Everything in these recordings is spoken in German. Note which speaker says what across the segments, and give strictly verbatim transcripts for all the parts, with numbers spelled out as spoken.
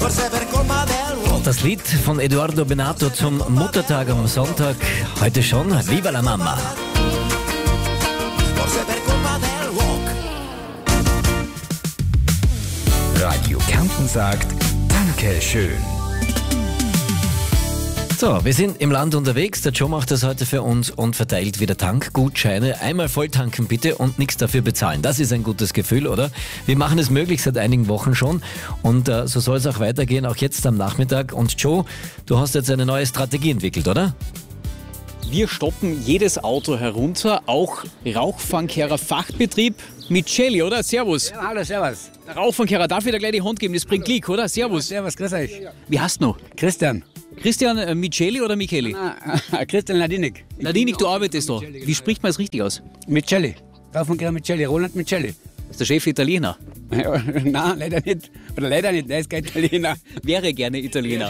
Speaker 1: Das Lied von Eduardo Benato zum Muttertag am Sonntag. Heute schon Viva la Mama.
Speaker 2: Radio Kärnten sagt Dankeschön.
Speaker 1: So, wir sind im Land unterwegs. Der Joe macht das heute für uns und verteilt wieder Tankgutscheine. Einmal voll tanken bitte und nichts dafür bezahlen. Das ist ein gutes Gefühl, oder? Wir machen es möglich seit einigen Wochen schon und äh, so soll es auch weitergehen, auch jetzt am Nachmittag. Und Joe, du hast jetzt eine neue Strategie entwickelt, oder?
Speaker 3: Wir stoppen jedes Auto herunter, auch Rauchfangkehrer Fachbetrieb mit Celli, oder? Servus.
Speaker 4: Ja, hallo, servus.
Speaker 3: Der Rauchfangkehrer darf wieder gleich die Hand geben, das bringt Klick, oder? Servus.
Speaker 4: Ja, servus, grüß euch.
Speaker 3: Wie heißt du noch?
Speaker 4: Christian.
Speaker 3: Christian äh, Micheli oder Micheli?
Speaker 4: Ah, Christian Ladinik.
Speaker 3: Ladinik, du arbeitest da. Wie spricht man es richtig aus?
Speaker 4: Micheli. Rauchfangkehrer Micheli, Roland Micheli.
Speaker 3: Ist der Chef Italiener?
Speaker 4: Ja, nein, leider nicht. Oder leider nicht, der ist kein Italiener.
Speaker 3: Wäre gerne Italiener.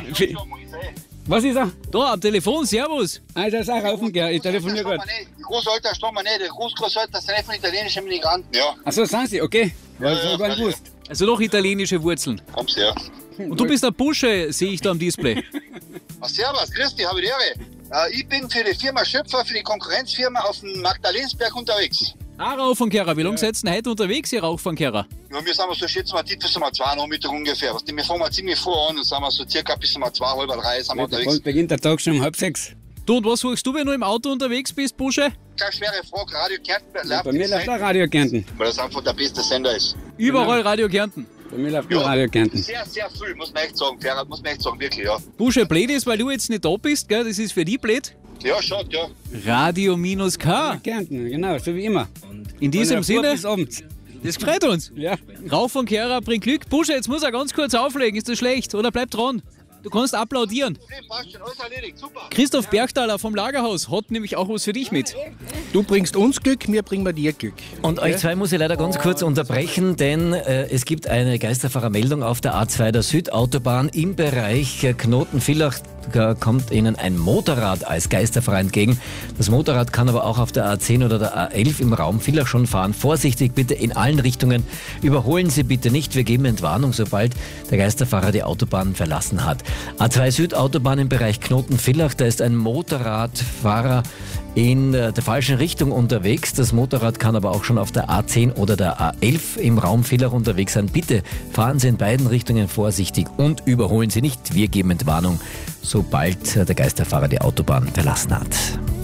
Speaker 4: Was ist er?
Speaker 3: Da, am Telefon, servus.
Speaker 4: Ah, das ist auch Rauchfangkehrer, ich telefoniere gerade.
Speaker 5: Die Großeltern stammen nicht, die Großgroßeltern sind nicht von italienischen Migranten, ja.
Speaker 4: Ach so, sind sie, okay. Was ja, ja, gar nicht gewusst.
Speaker 3: Also doch italienische Wurzeln.
Speaker 5: Kommst her.
Speaker 3: Und du bist der Bursche, sehe ich da am Display.
Speaker 5: Ah, servus, Christi, habe die Ehre. Äh, ich bin für die Firma Schöpfer, für die Konkurrenzfirma auf dem Magdalensberg unterwegs.
Speaker 3: Ah, Rauchfangkehrer, wie lange seid ihr heute unterwegs, ihr Rauchfangkehrer?
Speaker 5: Ja, wir sind so, schätzen wir, bis um zwei Nachmittag ungefähr. Was, wir fangen ziemlich vor an und sind wir so circa bis um zwei, halb drei sind wir unterwegs.
Speaker 4: Bald beginnt der Tag schon um halb sechs.
Speaker 3: Du, und was suchst du, wenn du im Auto unterwegs bist, Bursche?
Speaker 5: Keine schwere Frage, Radio Kärnten
Speaker 4: Ja, bei mir läuft auch Radio Kärnten.
Speaker 5: Weil das einfach der beste Sender ist.
Speaker 3: Überall Radio Kärnten.
Speaker 4: Bei mir läuft auch Radio Kärnten.
Speaker 5: Sehr, sehr viel, muss man echt sagen, Ferhat, muss man echt sagen, wirklich, ja.
Speaker 3: Bursche, blöd ist, weil du jetzt nicht da bist, gell? Das ist für dich blöd.
Speaker 5: Ja, schaut, ja.
Speaker 3: Radio-K.
Speaker 4: Kärnten, genau, so wie immer.
Speaker 3: In diesem Sinne,
Speaker 4: bis abends.
Speaker 3: das gefreut uns.
Speaker 4: Ja.
Speaker 3: Rauchfangkehrer bringt Glück. Bursche, jetzt muss er ganz kurz auflegen, ist das schlecht? Oder bleib dran. Du kannst applaudieren.
Speaker 5: Passt schon, alles erledigt, super.
Speaker 3: Christoph Bergtaler vom Lagerhaus hat nämlich auch was für dich mit.
Speaker 6: Du bringst uns Glück, wir bringen dir Glück.
Speaker 1: Und euch zwei muss ich leider ganz kurz unterbrechen, denn äh, es gibt eine Geisterfahrermeldung auf der A zwei der Südautobahn im Bereich äh, Knoten-Villach. Da kommt Ihnen ein Motorrad als Geisterfahrer entgegen. Das Motorrad kann aber auch auf der A zehn oder der A elf im Raum Villach schon fahren. Vorsichtig bitte in allen Richtungen. Überholen Sie bitte nicht. Wir geben Entwarnung, sobald der Geisterfahrer die Autobahn verlassen hat. A zwei Südautobahn im Bereich Knoten-Villach. Da ist ein Motorradfahrer in der falschen Richtung unterwegs. Das Motorrad kann aber auch schon auf der A zehn oder der A elf im Raum Villach unterwegs sein. Bitte fahren Sie in beiden Richtungen vorsichtig und überholen Sie nicht. Wir geben Entwarnung, sobald der Geisterfahrer die Autobahn verlassen hat.